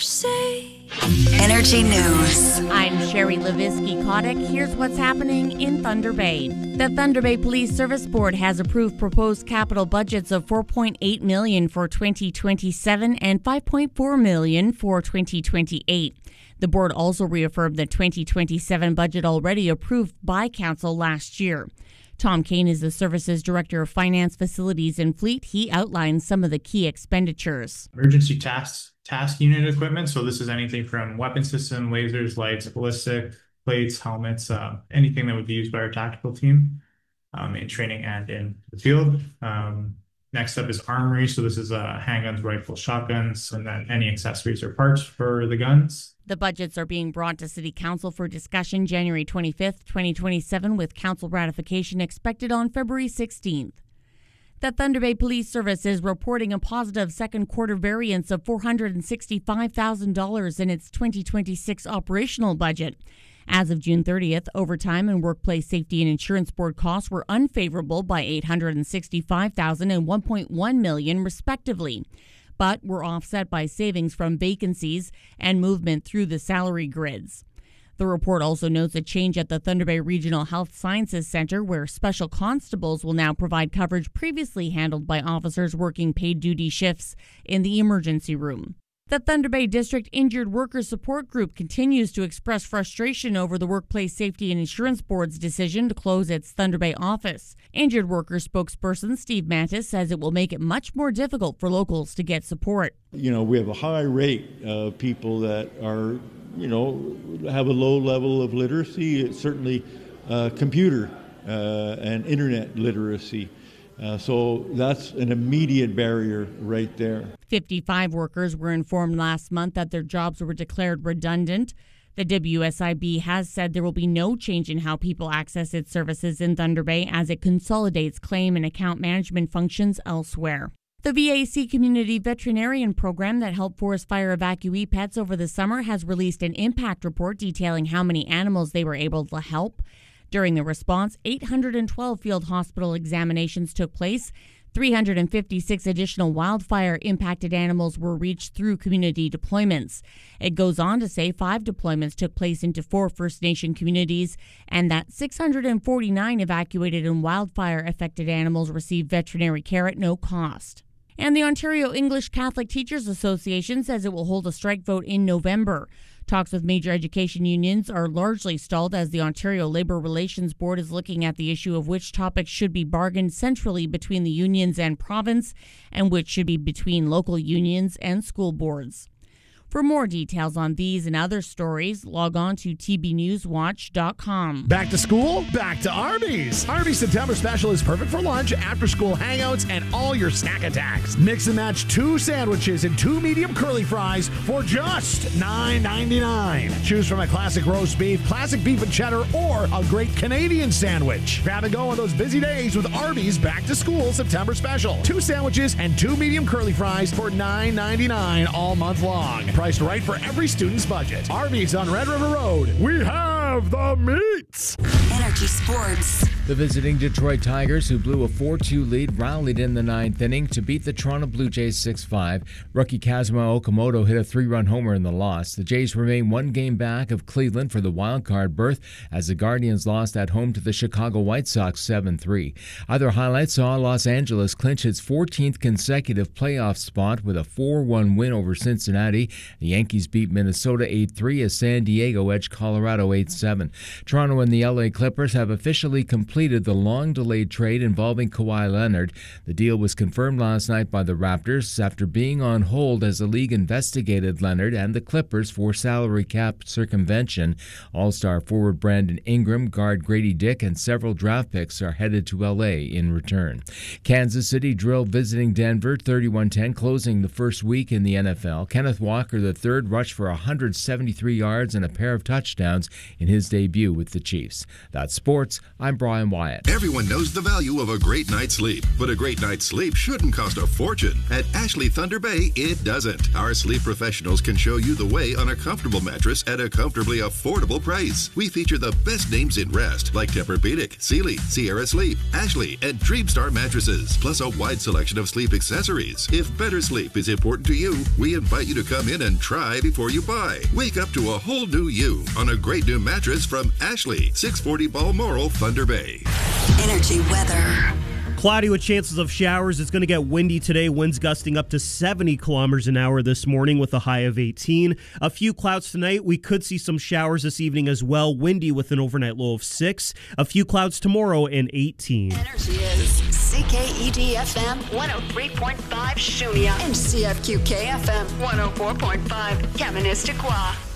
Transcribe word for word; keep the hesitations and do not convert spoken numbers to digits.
say. Energy News. I'm Sherry Levisky-Kotick. Here's what's happening in Thunder Bay. The Thunder Bay Police Service Board has approved proposed capital budgets of four point eight million dollars for twenty twenty-seven and five point four million dollars for twenty twenty-eight. The board also reaffirmed the twenty twenty-seven budget already approved by Council last year. Tom Kane is the Services Director of Finance, Facilities and Fleet. He outlines some of the key expenditures. Emergency task task unit equipment. So this is anything from weapon system, lasers, lights, ballistic, plates, helmets, uh, anything that would be used by our tactical team um, in training and in the field. Um, next up is armory. So this is uh, handguns, rifles, shotguns, and then any accessories or parts for the guns. The budgets are being brought to City Council for discussion January twenty-fifth, twenty twenty-seven, with Council ratification expected on February sixteenth. The Thunder Bay Police Service is reporting a positive second quarter variance of four hundred sixty-five thousand dollars in its twenty twenty-six operational budget. As of June thirtieth, overtime and workplace safety and insurance board costs were unfavorable by eight hundred sixty-five thousand dollars and one point one million dollars respectively, but were offset by savings from vacancies and movement through the salary grids. The report also notes a change at the Thunder Bay Regional Health Sciences Center, where special constables will now provide coverage previously handled by officers working paid duty shifts in the emergency room. The Thunder Bay District Injured Workers Support Group continues to express frustration over the Workplace Safety and Insurance Board's decision to close its Thunder Bay office. Injured Workers spokesperson Steve Mantis says it will make it much more difficult for locals to get support. You know, we have a high rate of people that are, you know, have a low level of literacy. It's certainly uh, computer uh, and internet literacy. Uh, so that's an immediate barrier right there. fifty-five workers were informed last month that their jobs were declared redundant. The W S I B has said there will be no change in how people access its services in Thunder Bay as it consolidates claim and account management functions elsewhere. The V A C Community Veterinarian Program that helped forest fire evacuee pets over the summer has released an impact report detailing how many animals they were able to help. During the response, eight hundred twelve field hospital examinations took place. three hundred fifty-six additional wildfire-impacted animals were reached through community deployments. It goes on to say five deployments took place into four First Nation communities and that six hundred forty-nine evacuated and wildfire-affected animals received veterinary care at no cost. And the Ontario English Catholic Teachers Association says it will hold a strike vote in November. Talks with major education unions are largely stalled as the Ontario Labour Relations Board is looking at the issue of which topics should be bargained centrally between the unions and province and which should be between local unions and school boards. For more details on these and other stories, log on to t b news watch dot com. Back to school? Back to Arby's. Arby's September Special is perfect for lunch, after-school hangouts, and all your snack attacks. Mix and match two sandwiches and two medium curly fries for just nine ninety-nine. Choose from a classic roast beef, classic beef and cheddar, or a great Canadian sandwich. Grab and go on those busy days with Arby's Back to School September Special. Two sandwiches and two medium curly fries for nine ninety-nine all month long. Priced right for every student's budget. Arby's on Red River Road. We have the meats. Energy Sports. The visiting Detroit Tigers, who blew a four two lead, rallied in the ninth inning to beat the Toronto Blue Jays six five. Rookie Kazuma Okamoto hit a three-run homer in the loss. The Jays remain one game back of Cleveland for the wild-card berth as the Guardians lost at home to the Chicago White Sox seven three. Other highlights saw Los Angeles clinch its fourteenth consecutive playoff spot with a four one win over Cincinnati. The Yankees beat Minnesota eight three as San Diego edged Colorado eight seven. Toronto and the L A Clippers have officially completed the long-delayed trade involving Kawhi Leonard. The deal was confirmed last night by the Raptors after being on hold as the league investigated Leonard and the Clippers for salary cap circumvention. All-star forward Brandon Ingram, guard Grady Dick, and several draft picks are headed to L A in return. Kansas City drilled visiting Denver thirty-one ten, closing the first week in the N F L. Kenneth Walker the third rushed for one hundred seventy-three yards and a pair of touchdowns in his debut with the Chiefs. That's sports. I'm Brian Brian Wyatt. Everyone knows the value of a great night's sleep, but a great night's sleep shouldn't cost a fortune. At Ashley Thunder Bay, it doesn't. Our sleep professionals can show you the way on a comfortable mattress at a comfortably affordable price. We feature the best names in rest, like Tempur-Pedic, Sealy, Sierra Sleep, Ashley, and Dreamstar mattresses, plus a wide selection of sleep accessories. If better sleep is important to you, we invite you to come in and try before you buy. Wake up to a whole new you on a great new mattress from Ashley, six forty Balmoral, Thunder Bay. Energy weather. Cloudy with chances of showers. It's going to get windy today. Winds gusting up to seventy kilometers an hour this morning with a high of eighteen. A few clouds tonight. We could see some showers this evening as well. Windy with an overnight low of six. A few clouds tomorrow and eighteen. Energy is C K E D F M one oh three point five Shumia and C F Q K F M one oh four point five Kaministiquia.